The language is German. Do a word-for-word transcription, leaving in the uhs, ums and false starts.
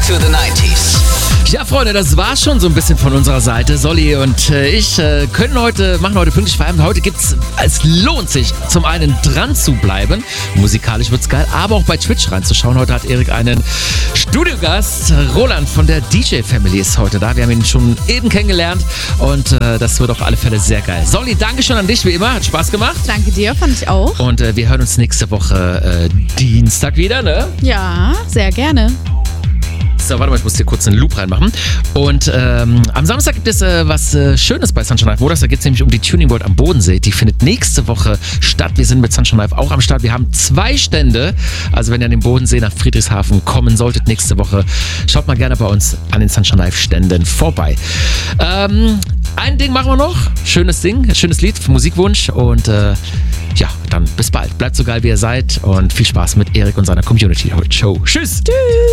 to the nineties. Ja, Freunde, das war schon so ein bisschen von unserer Seite. Solly und äh, ich äh, können heute, machen heute pünktlich Feierabend. Heute gibt's, es lohnt sich, zum einen dran zu bleiben. Musikalisch wird's geil, aber auch bei Twitch reinzuschauen. Heute hat Erik einen Studiogast. Roland von der D J Family ist heute da. Wir haben ihn schon eben kennengelernt und äh, das wird auf alle Fälle sehr geil. Solly, danke schon an dich, wie immer. Hat Spaß gemacht. Danke dir, fand ich auch. Und äh, wir hören uns nächste Woche äh, Dienstag wieder, ne? Ja, sehr gerne. So, warte mal, ich muss hier kurz einen Loop reinmachen. Und ähm, am Samstag gibt es äh, was äh, Schönes bei Sunshine Live. Wo das? Da geht es nämlich um die Tuning World am Bodensee. Die findet nächste Woche statt. Wir sind mit Sunshine Live auch am Start. Wir haben zwei Stände. Also wenn ihr an den Bodensee nach Friedrichshafen kommen solltet nächste Woche, schaut mal gerne bei uns an den Sunshine Live Ständen vorbei. Ähm, ein Ding machen wir noch. Schönes Ding, schönes Lied, Musikwunsch. Und äh, ja, dann bis bald. Bleibt so geil, wie ihr seid. Und viel Spaß mit Erik und seiner Community Show. Tschüss. Tschüss.